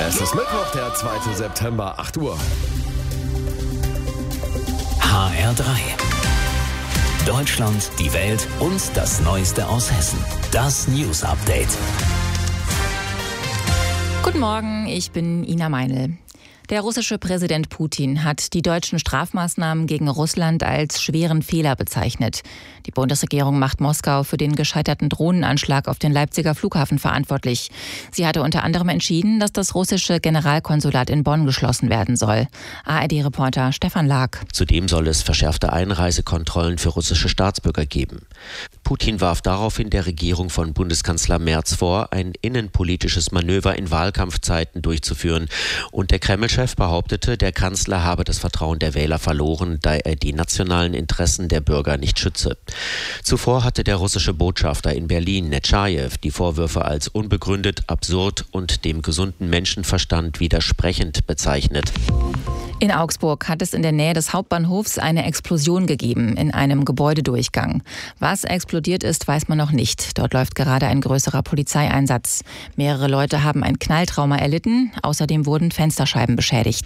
Es ist Mittwoch, der 2. September, 8 Uhr. HR3. Deutschland, die Welt und das Neueste aus Hessen. Das News Update. Guten Morgen, ich bin Ina Meinl. Der russische Präsident Putin hat die deutschen Strafmaßnahmen gegen Russland als schweren Fehler bezeichnet. Die Bundesregierung macht Moskau für den gescheiterten Drohnenanschlag auf den Leipziger Flughafen verantwortlich. Sie hatte unter anderem entschieden, dass das russische Generalkonsulat in Bonn geschlossen werden soll. ARD-Reporter Stefan Lag. Zudem soll es verschärfte Einreisekontrollen für russische Staatsbürger geben. Putin warf daraufhin der Regierung von Bundeskanzler Merz vor, ein innenpolitisches Manöver in Wahlkampfzeiten durchzuführen. Und der Kreml-Chef behauptete, der Kanzler habe das Vertrauen der Wähler verloren, da er die nationalen Interessen der Bürger nicht schütze. Zuvor hatte der russische Botschafter in Berlin, Netschajew, die Vorwürfe als unbegründet, absurd und dem gesunden Menschenverstand widersprechend bezeichnet. In Augsburg hat es in der Nähe des Hauptbahnhofs eine Explosion gegeben in einem Gebäudedurchgang. Was explodiert ist, weiß man noch nicht. Dort läuft gerade ein größerer Polizeieinsatz. Mehrere Leute haben ein Knalltrauma erlitten. Außerdem wurden Fensterscheiben beschädigt.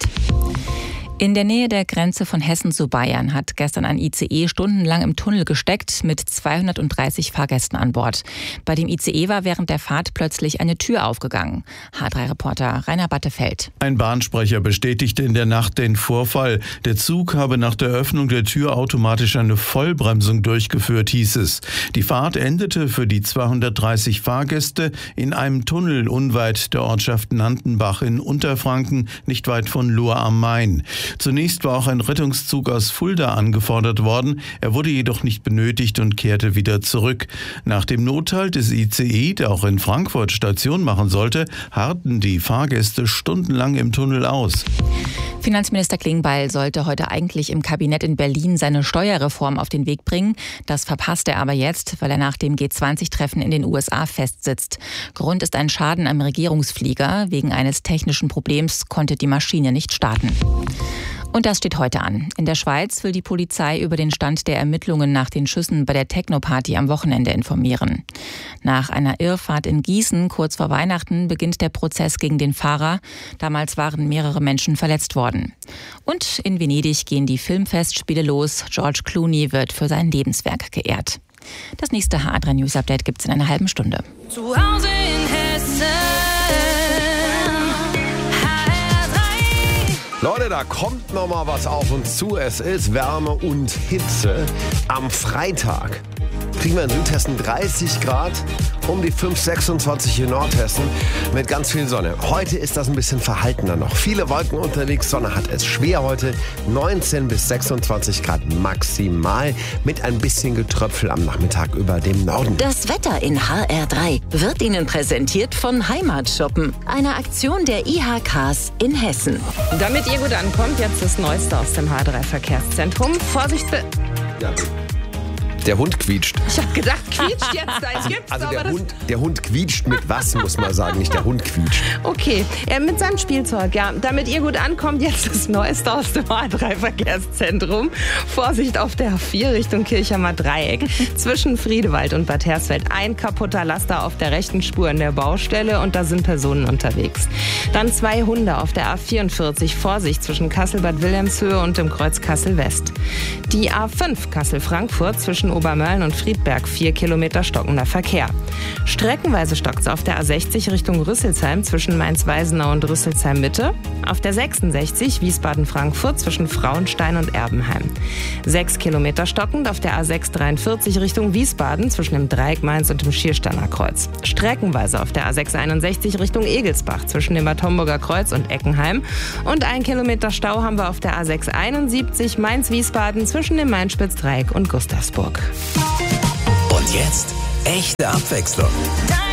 In der Nähe der Grenze von Hessen zu Bayern hat gestern ein ICE stundenlang im Tunnel gesteckt mit 230 Fahrgästen an Bord. Bei dem ICE war während der Fahrt plötzlich eine Tür aufgegangen. H3-Reporter Rainer Battefeld. Ein Bahnsprecher bestätigte in der Nacht den Vorfall. Der Zug habe nach der Öffnung der Tür automatisch eine Vollbremsung durchgeführt, hieß es. Die Fahrt endete für die 230 Fahrgäste in einem Tunnel unweit der Ortschaft Nantenbach in Unterfranken, nicht weit von Lohr am Main. Zunächst war auch ein Rettungszug aus Fulda angefordert worden. Er wurde jedoch nicht benötigt und kehrte wieder zurück. Nach dem Nothalt des ICE, der auch in Frankfurt Station machen sollte, harrten die Fahrgäste stundenlang im Tunnel aus. Finanzminister Klingbeil sollte heute eigentlich im Kabinett in Berlin seine Steuerreform auf den Weg bringen. Das verpasst er aber jetzt, weil er nach dem G20-Treffen in den USA festsitzt. Grund ist ein Schaden am Regierungsflieger. Wegen eines technischen Problems konnte die Maschine nicht starten. Und das steht heute an. In der Schweiz will die Polizei über den Stand der Ermittlungen nach den Schüssen bei der Techno-Party am Wochenende informieren. Nach einer Irrfahrt in Gießen kurz vor Weihnachten beginnt der Prozess gegen den Fahrer. Damals waren mehrere Menschen verletzt worden. Und in Venedig gehen die Filmfestspiele los. George Clooney wird für sein Lebenswerk geehrt. Das nächste HR3 News Update gibt es in einer halben Stunde. Zu Hause in Hessen. Leute, da kommt noch mal was auf uns zu. Es ist Wärme und Hitze. Am Freitag kriegen wir in Südhessen 30 Grad, um die 26 in Nordhessen mit ganz viel Sonne. Heute ist das ein bisschen verhaltener noch. Viele Wolken unterwegs, Sonne hat es schwer heute. 19 bis 26 Grad maximal mit ein bisschen Getröpfel am Nachmittag über dem Norden. Das Wetter in HR3 wird Ihnen präsentiert von Heimatshoppen, einer Aktion der IHKs in Hessen. Damit ihr gut ankommt, jetzt das Neueste aus dem HR3 Verkehrszentrum. Vorsicht! Ja. Der Hund quietscht. Ich habe gedacht, quietscht jetzt, da gibt's Also aber der Hund quietscht mit was, muss man sagen, nicht der Hund quietscht. Okay, mit seinem Spielzeug, ja. Damit ihr gut ankommt, jetzt das Neueste aus dem HR3 Verkehrszentrum. Vorsicht auf der A4 Richtung Kirchheimer Dreieck. Zwischen Friedewald und Bad Hersfeld ein kaputter Laster auf der rechten Spur in der Baustelle und da sind Personen unterwegs. Dann 2 Hunde auf der A44. Vorsicht zwischen Kassel-Bad Wilhelmshöhe und dem Kreuz Kassel-West. Die A5 Kassel-Frankfurt zwischen Obermölln und Friedberg 4 Kilometer stockender Verkehr. Streckenweise stockt es auf der A60 Richtung Rüsselsheim zwischen Mainz-Weisenau und Rüsselsheim-Mitte. Auf der 66 Wiesbaden-Frankfurt zwischen Frauenstein und Erbenheim. 6 Kilometer stockend auf der A6 43 Richtung Wiesbaden zwischen dem Dreieck Mainz und dem Schiersteiner Kreuz. Streckenweise auf der A6 61 Richtung Egelsbach zwischen dem Bad Homburger Kreuz und Eckenheim. Und 1 Kilometer Stau haben wir auf der A6 71 Mainz-Wiesbaden zwischen dem Mainspitz-Dreieck und Gustavsburg. Und jetzt echte Abwechslung.